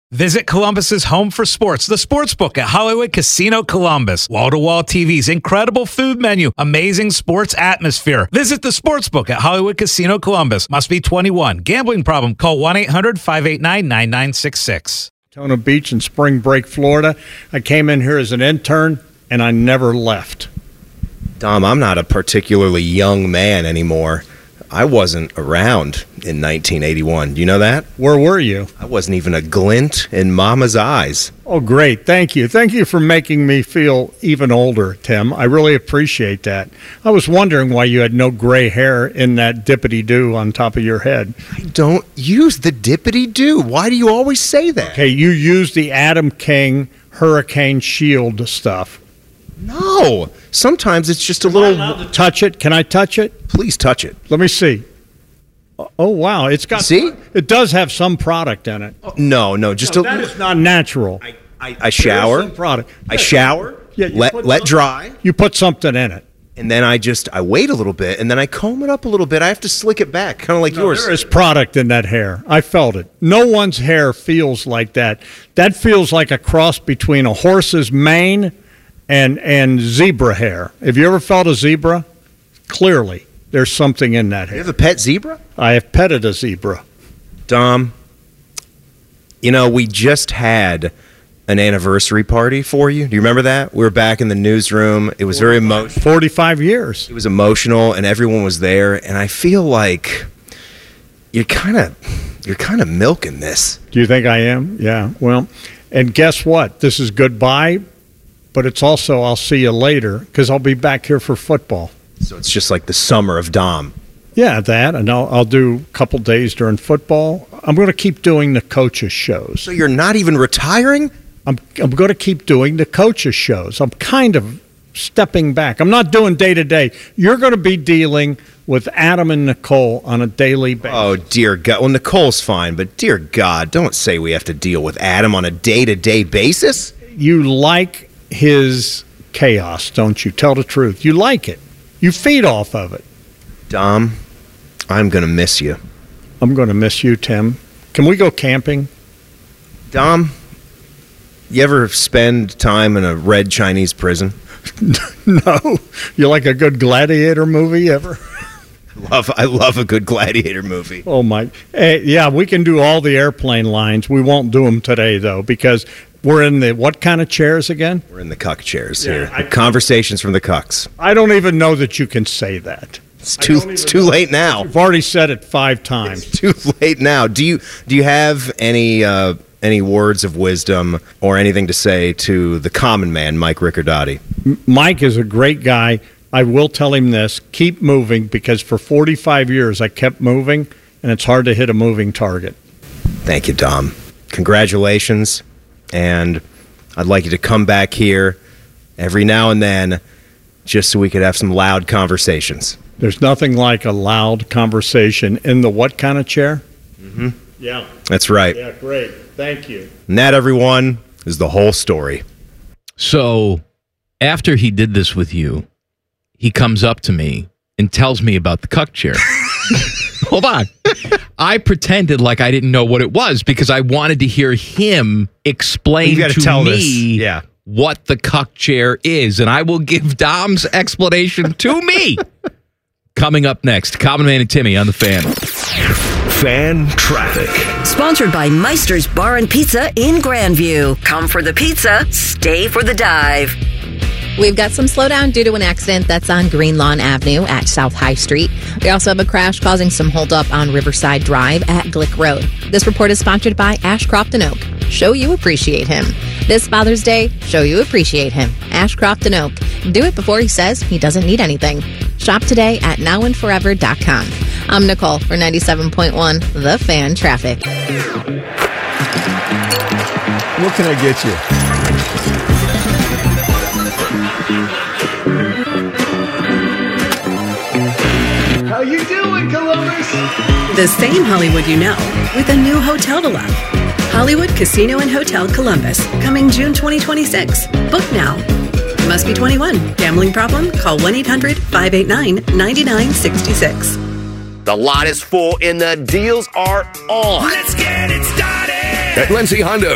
Visit Columbus's home for sports, the Sportsbook at Hollywood Casino Columbus. Wall-to-wall TVs, incredible food menu, amazing sports atmosphere. Visit the Sportsbook at Hollywood Casino Columbus. Must be 21. Gambling problem? Call 1-800-589-9966. Daytona Beach in Spring Break, Florida. I came in here as an intern, and I never left. Dom, I'm not a particularly young man anymore. I wasn't around in 1981. You know that? Where were you? I wasn't even a glint in Mama's eyes. Oh, great. Thank you. Thank you for making me feel even older, Tim. I really appreciate that. I was wondering why you had no gray hair in that dippity-doo on top of your head. I don't use the dippity-doo. Why do you always say that? Okay, you use the Adam King Hurricane Shield stuff. No. Sometimes it's just a little... Am I allowed to touch it? Can I touch it? Please touch it. Let me see. Oh, wow. It's got... See? It does have some product in it. No, just a... That is not natural. I shower. Some product. I shower. Yeah, let dry. You put something in it. And then I wait a little bit, and then I comb it up a little bit. I have to slick it back, kind of like yours. There is product in that hair. I felt it. No one's hair feels like that. That feels like a cross between a horse's mane and zebra hair. Have you ever felt a zebra? Clearly, there's something in that hair. You have a pet zebra? I have petted a zebra. Dom, we just had an anniversary party for you. Do you remember that? We were back in the newsroom. It was very emotional. 45 years. It was emotional, and everyone was there. And I feel like you're kind of milking this. Do you think I am? Yeah. Well, and guess what? This is goodbye, but it's also I'll see you later because I'll be back here for football. So it's just like the summer of Dom. Yeah, that, and I'll do a couple days during football. I'm going to keep doing the coaches' shows. So you're not even retiring? I'm going to keep doing the coaches' shows. I'm kind of stepping back. I'm not doing day-to-day. You're going to be dealing with Adam and Nicole on a daily basis. Oh, dear God. Well, Nicole's fine, but dear God, don't say we have to deal with Adam on a day-to-day basis. You like his chaos, don't you? Tell the truth. You like it. You feed off of it. Dom, I'm going to miss you. I'm going to miss you, Tim. Can we go camping? Dom, you ever spend time in a red Chinese prison? No. You like a good gladiator movie ever? I love a good gladiator movie. Oh, my. Hey, yeah, we can do all the airplane lines. We won't do them today, though, because we're in the what kind of chairs again? We're in the cuck chairs here. Conversations from the cucks. I don't even know that you can say that. It's too late now. You've already said it 5 times. It's too late now. Do you have any words of wisdom or anything to say to the common man, Mike Riccardotti? Mike is a great guy. I will tell him this. Keep moving, because for 45 years I kept moving, and it's hard to hit a moving target. Thank you, Dom. Congratulations. And I'd like you to come back here every now and then just so we could have some loud conversations. There's nothing like a loud conversation in the what kind of chair? Mm-hmm. Yeah. That's right. Yeah, great. Thank you. And that, everyone, is the whole story. So after he did this with you, he comes up to me and tells me about the cuck chair. Hold on. I pretended like I didn't know what it was because I wanted to hear him explain to me what the cuck chair is. And I will give Dom's explanation to me. Coming up next, Common Man and Timmy on The Fan. Fan Traffic. Sponsored by Meister's Bar and Pizza in Grandview. Come for the pizza, stay for the dive. We've got some slowdown due to an accident that's on Green Lawn Avenue at South High Street. We also have a crash causing some holdup on Riverside Drive at Glick Road. This report is sponsored by Ashcroft & Oak. Show you appreciate him. This Father's Day, show you appreciate him. Ashcroft & Oak. Do it before he says he doesn't need anything. Shop today at nowandforever.com. I'm Nicole for 97.1 The Fan Traffic. What can I get you? How you doing, Columbus? The same Hollywood you know, with a new hotel to love. Hollywood Casino and Hotel Columbus, coming June 2026. Book now. Must be 21. Gambling problem? Call 1-800-589-9966. The lot is full and the deals are on. Let's get it started. At Lindsay Honda,